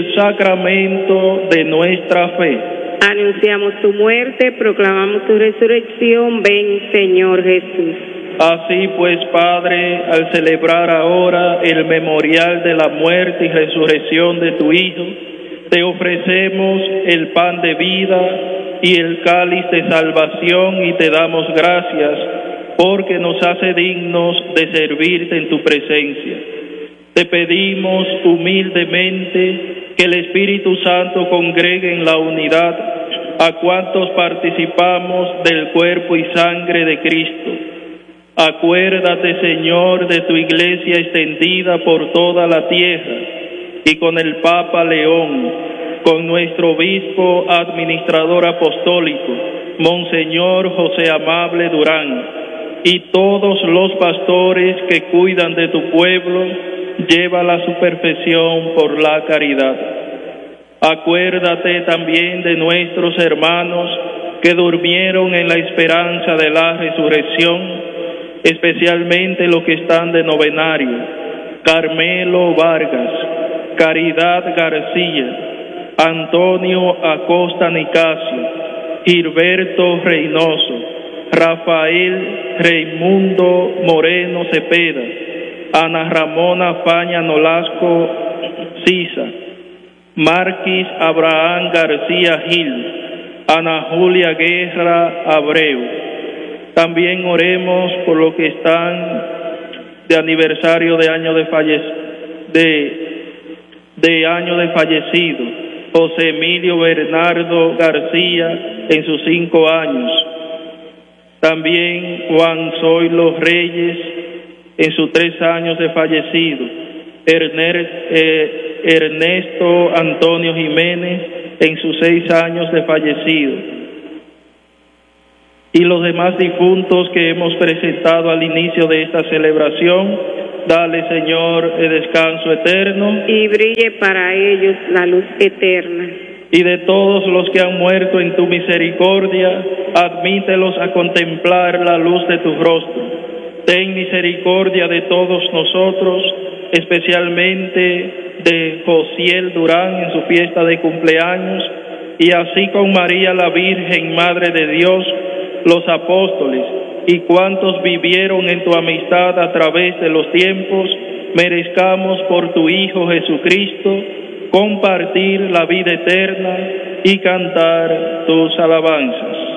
sacramento de nuestra fe. Anunciamos tu muerte, proclamamos tu resurrección. Ven, Señor Jesús. Así pues, Padre, al celebrar ahora el memorial de la muerte y resurrección de tu Hijo, te ofrecemos el pan de vida y el cáliz de salvación y te damos gracias porque nos hace dignos de servirte en tu presencia. Te pedimos humildemente que el Espíritu Santo congregue en la unidad a cuantos participamos del cuerpo y sangre de Cristo. Acuérdate, Señor, de tu iglesia extendida por toda la tierra y con el Papa León, con nuestro obispo administrador apostólico, Monseñor José Amable Durán, y todos los pastores que cuidan de tu pueblo, llévala a su perfección por la caridad. Acuérdate también de nuestros hermanos que durmieron en la esperanza de la resurrección, especialmente los que están de novenario: Carmelo Vargas, Caridad García, Antonio Acosta Nicasio, Gilberto Reynoso, Rafael Raimundo Moreno Cepeda, Ana Ramona Faña Nolasco Sisa, Marquis Abraham García Gil, Ana Julia Guerra Abreu. También oremos por los que están de aniversario de año de fallecido: José Emilio Bernardo García en sus 5 años. También Juan Zoilo Reyes en sus 3 años de fallecido. Ernesto Antonio Jiménez en sus 6 años de fallecido. Y los demás difuntos que hemos presentado al inicio de esta celebración, dale, Señor, el descanso eterno. Y brille para ellos la luz eterna. Y de todos los que han muerto en tu misericordia, admítelos a contemplar la luz de tu rostro. Ten misericordia de todos nosotros, especialmente de Josiel Durán en su fiesta de cumpleaños, y así con María la Virgen, Madre de Dios, los apóstoles y cuantos vivieron en tu amistad a través de los tiempos, merezcamos por tu Hijo Jesucristo compartir la vida eterna y cantar tus alabanzas.